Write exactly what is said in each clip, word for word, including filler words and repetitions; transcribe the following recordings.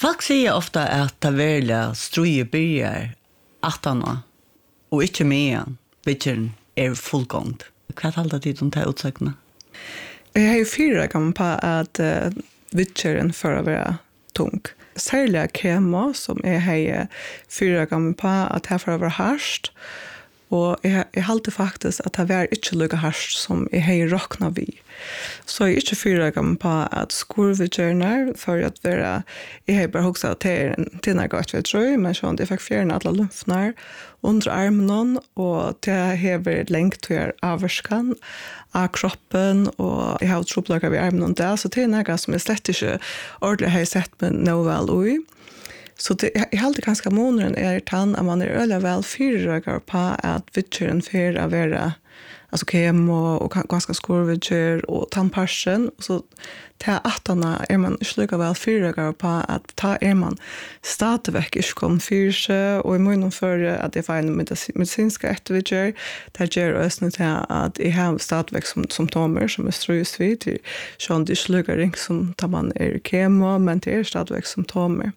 Folk sier ofta at det verlige strøye byrjar atana, og ikke med vilken er fullgångt. Hva er det tid om det utsøkene? Jeg har jo fyra gammel på at uh, vilken for å være tung. Særlig kemo, som jeg har fyra gammel på at det for å være harsht, og jeg, jeg halte faktisk at det var ikke lykke harsht som jeg har råkna vi. Så jeg er ikke fyra gammel på at skurvedgjørner, for at være, jeg har bare hokset til en tinnar godt, vet jeg, men sånn, jeg fikk fjerne alle lymfner under armen, og det har vært lengt til avvarskan av kroppen, og jeg har troplaget ved armen og det, så det er noe som jeg slett ikke ordentlig har sett med noe vel ui. Så det, jeg halte ganske måneden er tann at man er øyelig vel fyrrøkker på at vidtjøren fyrer å være altså kemo og ganske skorvidtjør og tannparsen. Så til attene er man ikke lykke vel fyrrøkker på at ta er man stadigvæk ikke kom fyrse, og i munnen for at jeg får en medisinske ettervidtjør, det gjør også til at jeg har stadigvæk som symptomer som er strøys vidt, sånn det ikke lykke ring som tar man er kemo, men det er stadigvæk symptomer.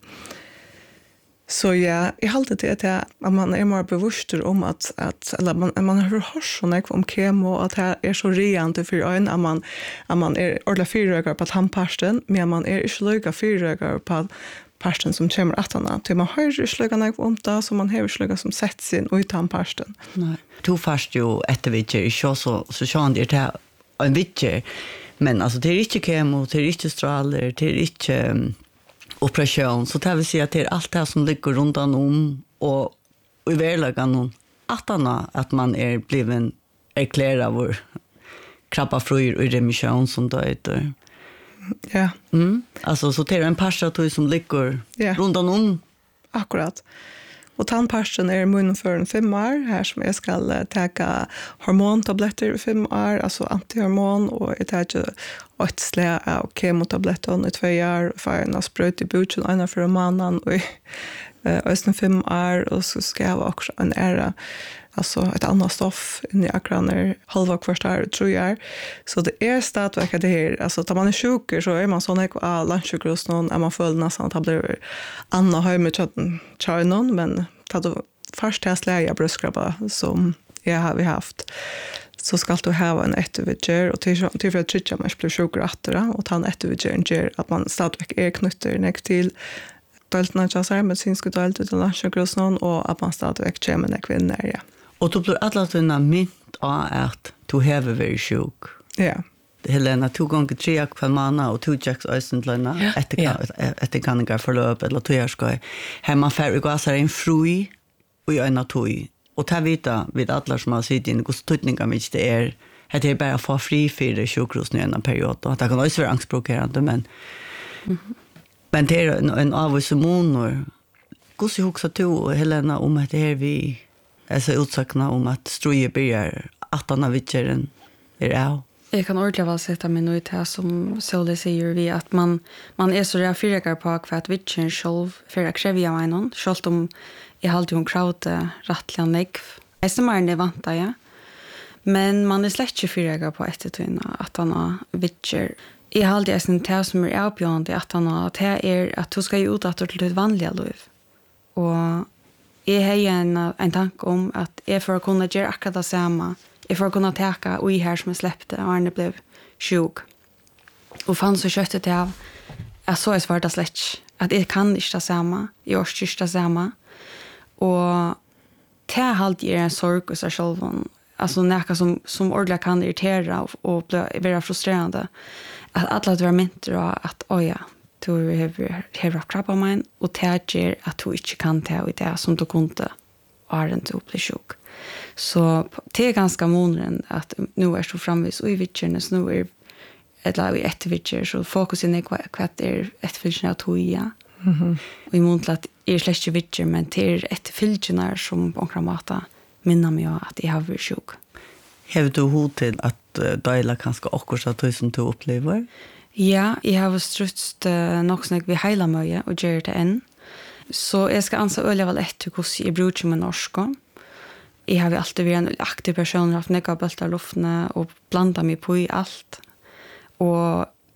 Så ja, jeg halte det til at man er mer bevisst om at, at eller man, man har hørt sånn om kemo, at det er så riant for øynene, at man, at man er ordentlig fyrrøkker på tannparsten, men man er ikke lykke fyrrøkker på parsten som kommer atterne. Til man har ikke lykke om det, så man har ikke lykke som setter sin ut tannparsten. Nei. To først jo ettervidtjer, ikke så, så sånn det er til en vidtjer, men altså, det er ikke kemo, det er ikke straler, det er ikke operation, så det vill säga att det är allt det som ligger runt om och i verkligheten att att man är bliven erklära vår krabbafröjer och remission som då heter. Ja. Mm. Alltså så det är en parstratoj som ligger ja. Runt om. Akkurat. Och tandparsten är munnen för en fem år här som jag ska ta hormontabletter i fem år, alltså antihormon, och jag tar ett slä av kemotabletter i två år och får en spröt i buchen en för en månad och i östen fem år, och så ska jag också en ära alltså ett annat stoff in i akraner halva kvartal tror jag. Så det är stadigvæk det här, alltså tar man är sjuk så är man sån här av lunchgrus någon är man full nästan att det blir anna har med chatten någon, men tar då först test lägga bröstkrabba som jag har vi haft. Så ska du ha en ettervidger och till till för att trycka man blir sjuk åter och ta en ettervidger ger att man stadigvæk är knutter ner till daltna chassar medicinska dalt utan lunchgrus någon och att man stadigvæk kommer ner kvinnor ja. Och då blir alla såna mynt av att du har varit sjuk. Ja. Helena två gånger tre kvar månad och två jacks östlöna efter efter kan jag förlöp eller två år ska hemma för gå så en frui och jag en toy och ta vita vid alla som har sitt in hos tutningar med det är att det är bara för fri för det sjukhus nu en period och att det kan också vara angstprovocerande men mm. men det är en, en avvismonor. Hur så också du Helena om att det här vi alltså utsakna om att ströje börjar att han har vitcheren är av. Jag kan ordentligt väl sätta mig nu till som Sole säger vi att man man är så där fyrkar på för att vitchen själv för att kräva av någon själv om jag har alltid en crowd rättligen neck. Är som är det vanta ja. Men man är släkt ju fyrkar på ett tunna att han har vitcher. Jag har alltid en tä som är uppbjörande att han har det är att du ska ju ut att till ett vanligt liv. Och jag har en, en tanke om att jag får kunna göra akkurat det samma. Jag får kunna täcka och i här som jag släppte och Arne blev sjuk. Och fanns så köttet det av att så är svårt att släcka. Att jag kan inte det samma. Jag har inte det samma. Och det är alltid en sorg och sig själv. Alltså något som, som ordentligt kan irritera och, och bli vara frustrerande. Att alla vara myntor att oj ja. Du har haft krabba mig och det gör att du inte kan ta i det som du kunde och inte du blir sjuk. Så det är ganska månaden att nu är så framvis och i vitcherna så nu är eller i ettervitcher så fokusen är kvart är ettervitcherna att hoja. Mm-hmm. Och i mån till att är släckte vitcher men det är ettervitcherna som omkring mata minnar mig att jag har varit sjuk. Har du hot till att dela ganska också att du som du upplever? Ja, jag har strutst uh, nok snakk vi heila møye og gjør det enn. Så jeg skal ansa øyla vel etter hvordan jeg bruker med norsk. Jeg har alltid vært en aktiv person, haft nekka bølta luftene og blanda meg på i alt. Og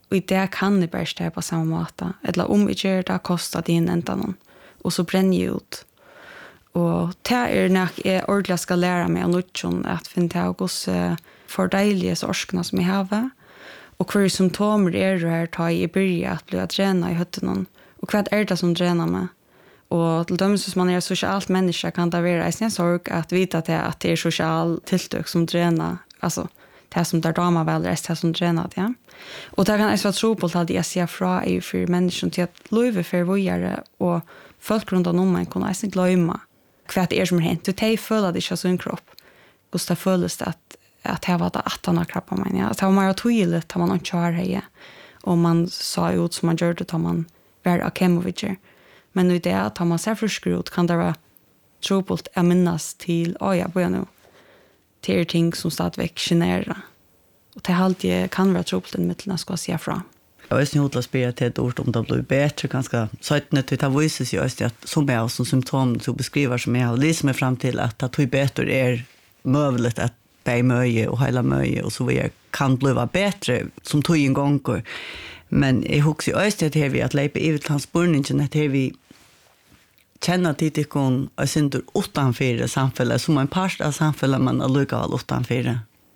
och i det kan det bara stå på samma måte. Eller om vi gör det kostar det in ända någon. Och så bränner jag ut. Och det är när jag ordentligt ska lära mig av något att finna av hos fördejliga orskarna som jag har. Och hur symptomer är det här tar i början att bli att träna i hötten. Och vad är det som tränar med? Och till dem som man är socialt människa kan det vara en sorg att veta att det, att det är social tilltök som tränar. Alltså det som där damer väl är det som tränar. Ja. Och det kan också vara tro på att jag ser fra är för människan till att lova för vågare och folk runt om man kan inte glömma vad det är som har hänt. Du tar följa det inte så en kropp. Gustav följdes det att att det var det att han har krabba mig. Ja. Det var mer tydligt att man inte har det. Och man sa ut som man gör det att man var akemovicher. Men nu det att man ser förskrut kan det vara tropult att minnas till åh ja, börja nu. Till ting som stadväck generera. Och det alltid kan vara tropult en mittelna ska säga fram. Jag är snart att spela till ett ord om det blir bättre ganska så att det tar visas ju att som är som symptom så beskriver som jag har läst mig fram till att att det bättre är möjligt att bäj möje och hela möje och så vidare kan bli bättre som tog en gång. Men jag husker ju också att det vi att leipa i transportningen att vi känner till det kon och sen då utanför samhället som en part av samhället man är lokal utanför.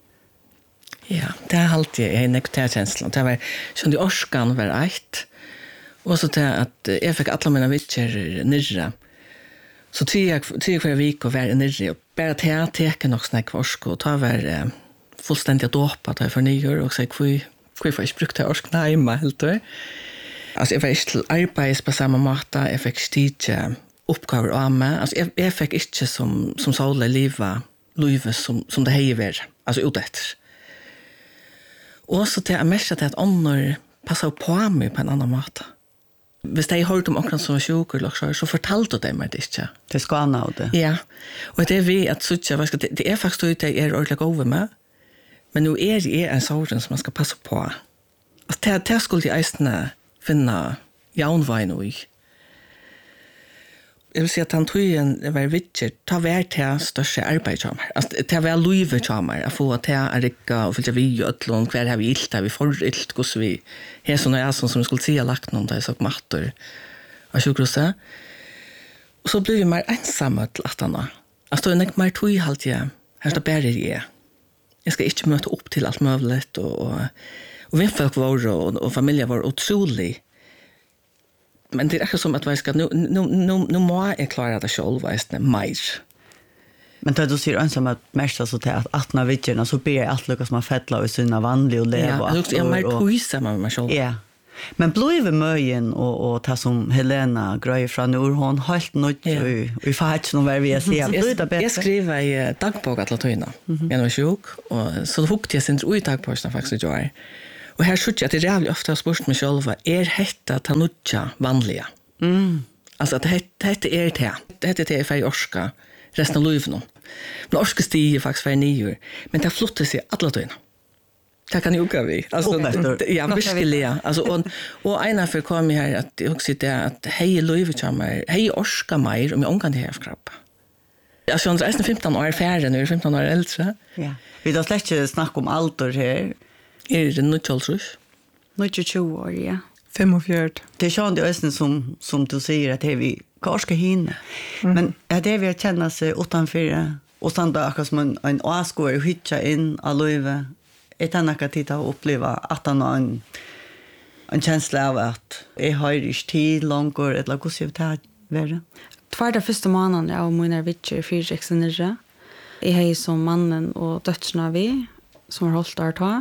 Ja, det är alltid en nektarkänsla. Det var som det orskan var ett. Och så det att jag fick alla mina vitcher nirra. Så tog hver vik och var nirra. Och bara till att teka nog snack orsk och ta var fullständigt dåpat och för nyår och säga kvar kvar får jag brukt orsk hemma helt då. Alltså jag var inte till arbets på samma måte. Jag fick stige uppgaver av mig. Alltså jag, jag fick inte som, som såla liva livet som, som det hejer. Alltså utefter. Och så till att märka till att ånder passar på mig på en annan måte. Hvis de har hørt om akkurat som var sjuker, så fortalte de meg det ikke. Det skal han av det. Ja, og det er vi at det, det er faktisk det jeg er ordentlig over med, men nå er det en sånn som man skal passe på. At det, det skulle jeg eisene finne jaunveien i. Jeg vil si at han tog en var vittjer, ta hver til største arbeid til meg. Altså, ta hver løyve til meg, å få til å rikke og fylle vi og ødlån, hver har vi ilt, har vi for ilt, hvordan vi har sånne jeg som vi skulle si har lagt noen, da jeg så matter av sjukhuset. Og så blir vi mer ensamme til at han. Altså, det er ikke mer tog i alt jeg, her står bare jeg. Jeg skal ikke møte opp til alt mulig, og, og, og vindfolk våre og, og familien var utrolig. Men det är också som att vi ska nu nu nu nu må jag klara det själv visst mer. Men då du ser ensam att mesta så till att attna vidgerna så ber allt lucka som har fettla i sina vanliga och leva. Ja, det är mer kuisa med mig själv. Ja. Men blöve möjen och och ta som Helena grejer från nu hon helt nöjd och vi får inte någon vi ser blir det bättre. Jag skriver i dagbok att Latina. Jag var sjuk och så hukte jag sen ut dagposten faktiskt jag. Och här skjuter jag att det är jävligt ofta har spurt mig själva, är hetta ta nutja vanliga? Mm. Alltså att det hette är det här. Det hette det är för orska resten av livet nu. Men orska stiger faktiskt för nio. Men det flottar sig alla tiden. Det kan ju gå vi. Alltså ja, verkligen. Alltså och och ena för kom jag här att jag också det att hej livet kommer. Hej orska mer om jag onkan det här skrapa. Alltså jag är femton år färre nu, femton år äldre. Ja. Vi då släcker snack om alter här. Er det noe kjøltrus? Noe tjue år, ja. femogfjørt. Det är sånt det är som som du säger att det är vi kanske hinner. Mm. Men är det vi känner sig utanför och standa akkurat som en en åskåre hitcha in alöve. Ett annat att titta och uppleva att han har en en känsla av att jag har inte tid långt eller hur ser det vara? Tvarta första månaden av mina vitcher för sexnere. Jag är som mannen och döttrarna vi som har hållit där ta.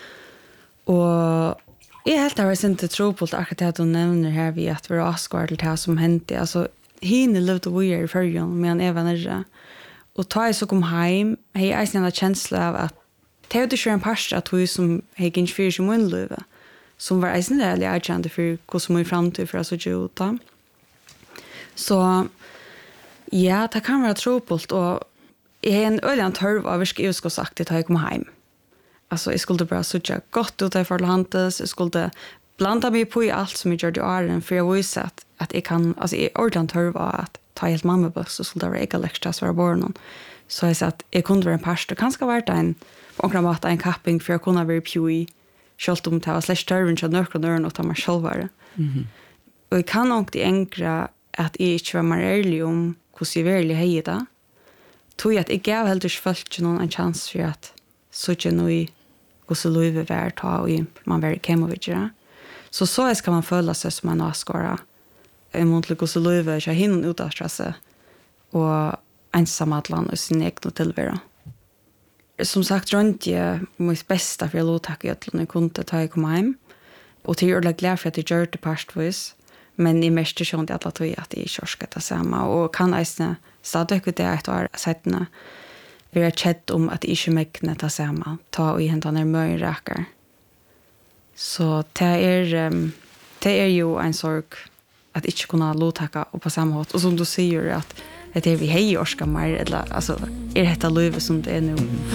Och jag helt har inte tro på att akkurat du nämner här vi att vi har skvar till det som hände. Alltså, hinne levde vi i förrjön med en evanere. Och ta jag så kom hem, jag har en känsla av att det är inte en parst att vi som har inte fyrt i min liv som var en del jag kände för hur som är framtid för att så gjuta. Så ja, det kan vara tropult och jag har en öljant törv av vad jag ska sagt att jag kom hem. Alltså jag skulle bara söka gott ut i förhållandet. Jag skulle blanda mig på i allt som jag gör i åren. För jag visste att, att jag kan, alltså jag ordentligt hör var att ta helt mammabuss så skulle det vara ega läxtra så var barnen. Så jag sa att jag kunde vara en parst. Det kan ska vara en, på några måte en kapping för jag kunde vara på i Kjolt om det var slags tørven til nøkker og nøren og ta meg sjølvare. Mm-hmm. Og jeg kan nok det enkre at jeg ikke var mer ærlig om hvordan jeg virkelig heier det. Tog at jeg gav heller ikke følt til noen en chans for at så ikke noe hvordan livet var ta og man var kemovidere. Så så jeg skal man føle seg som en avskåret imot hvordan livet ikke hinner ut av stresset og ensamadland og sin egen tilvære. Som sagt, rundt jeg mitt beste for jeg lå takk i øtlen jeg kunne ta jeg kom hjem. Og til jeg er glad for at jeg gjør det partvis, men jeg mest ikke at alle tog at jeg ikke orsker det samme. Og kan jeg stadig ikke det et år settene være kjedd om at jeg ikke mekkene det samme, ta og hente ned mye reker. Så det er, um, det er jo en sorg at ikke kunne lovtakke og på samme måte. Og som du sier at det er vi hei orsker mer, eller altså, er dette livet som det er nå?